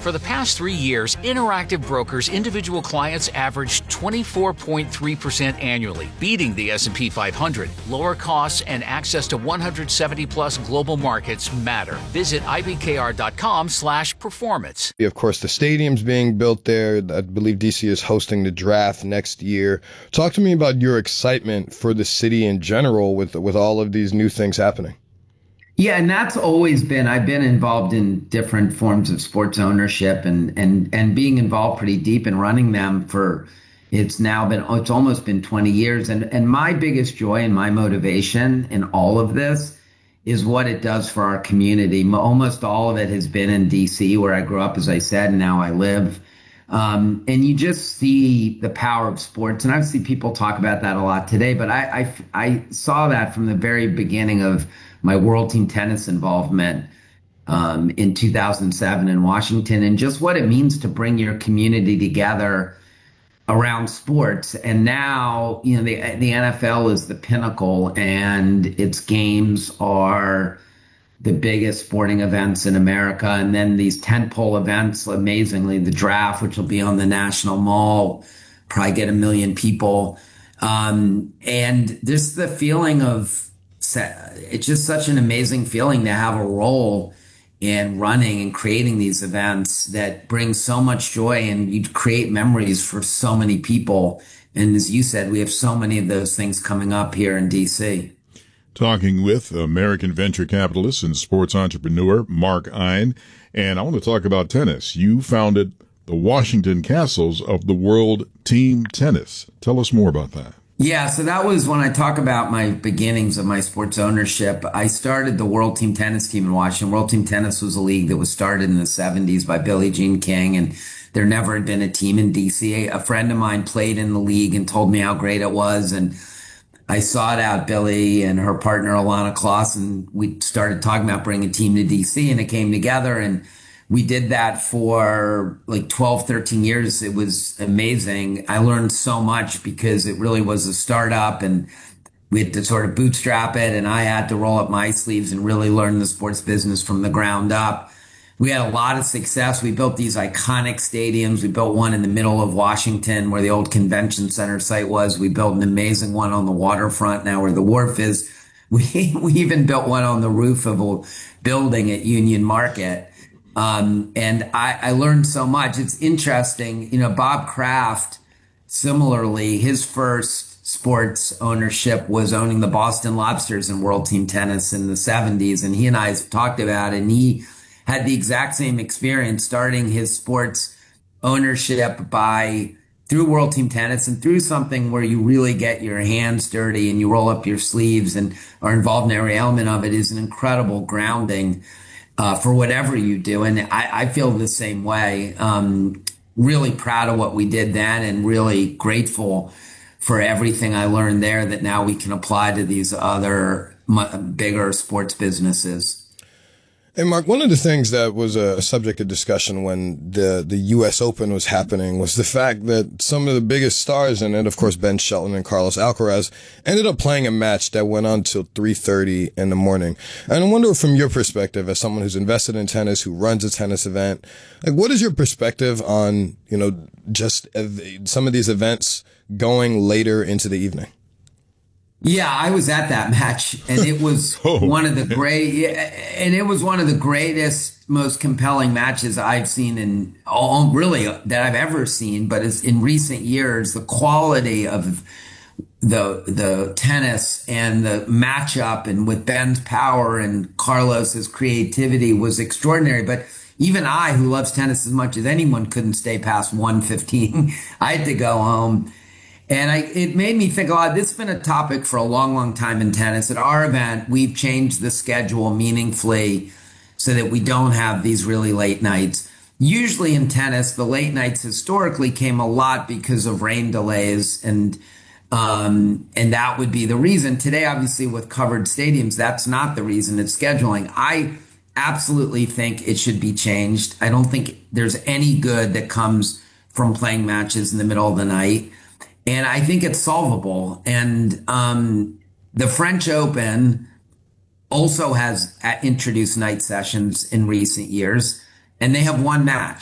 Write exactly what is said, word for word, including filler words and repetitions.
For the past three years, Interactive Brokers individual clients averaged twenty-four point three percent annually, beating the S and P five hundred. Lower costs and access to one hundred seventy plus global markets matter. Visit I B K R dot com slash performance. Of course, the stadium's being built there. I believe D C is hosting the draft next year. Talk to me about your excitement for the city in general with with all of these new things happening. Yeah, and that's always been, I've been involved in different forms of sports ownership and and and being involved pretty deep in running them for, it's now been, it's almost been twenty years. And, and my biggest joy and my motivation in all of this is what it does for our community. Almost all of it has been in D C, where I grew up, as I said, and now I live. Um, and you just see the power of sports. And I've seen people talk about that a lot today, but I, I, I saw that from the very beginning of my World Team Tennis involvement um, in two thousand seven in Washington, and just what it means to bring your community together around sports. And now, you know, the, the N F L is the pinnacle, and its games are the biggest sporting events in America. And then these tentpole events, amazingly, the draft, which will be on the National Mall, probably get a million people. Um, and just the feeling of, it's just such an amazing feeling to have a role in running and creating these events that bring so much joy, and you create memories for so many people. And as you said, we have so many of those things coming up here in D C. Talking with American venture capitalist and sports entrepreneur Mark Ein. And I want to talk about tennis. You founded the Washington Castles of the World Team Tennis. Tell us more about that. Yeah, so that was when I talk about my beginnings of my sports ownership. I started the World Team Tennis team in Washington. World Team Tennis was a league that was started in the seventies by Billie Jean King, and there never had been a team in D C. A friend of mine played in the league and told me how great it was, and I sought out Billie and her partner Alana Kloss, and we started talking about bringing a team to D C, and it came together, and we did that for like twelve, thirteen years. It was amazing. I learned so much because it really was a startup, and we had to sort of bootstrap it, and I had to roll up my sleeves and really learn the sports business from the ground up. We had a lot of success. We built these iconic stadiums. We built one in the middle of Washington where the old convention center site was. We built an amazing one on the waterfront now where the wharf is. We, we even built one on the roof of a building at Union Market. Um, and I, I learned so much. It's interesting. You know, Bob Kraft, similarly, his first sports ownership was owning the Boston Lobsters in World Team Tennis in the seventies. And he and I talked about it, and he had the exact same experience starting his sports ownership by through World Team Tennis and through something where you really get your hands dirty and you roll up your sleeves and are involved in every element of it is an incredible grounding uh, for whatever you do. And I, I feel the same way. Um, really proud of what we did then and really grateful for everything I learned there that now we can apply to these other bigger sports businesses. And Mark, one of the things that was a subject of discussion when the, the U S Open was happening was the fact that some of the biggest stars in it, of course, Ben Shelton and Carlos Alcaraz, ended up playing a match that went on till three thirty in the morning. And I wonder from your perspective, as someone who's invested in tennis, who runs a tennis event, like what is your perspective on, you know, just some of these events going later into the evening? Yeah, I was at that match, and it was oh. one of the great, and it was one of the greatest, most compelling matches I've seen in all, really that I've ever seen. But it's in recent years, the quality of the the tennis and the matchup, and with Ben's power and Carlos's creativity was extraordinary. But even I, who loves tennis as much as anyone, couldn't stay past one fifteen. I had to go home. And I, it made me think a lot. This has been a topic for a long, long time in tennis. At our event, we've changed the schedule meaningfully so that we don't have these really late nights. Usually in tennis, the late nights historically came a lot because of rain delays, and um, and that would be the reason. Today, obviously, with covered stadiums, that's not the reason. It's scheduling. I absolutely think it should be changed. I don't think there's any good that comes from playing matches in the middle of the night. And I think it's solvable. And um, the French Open also has introduced night sessions in recent years, and they have one match.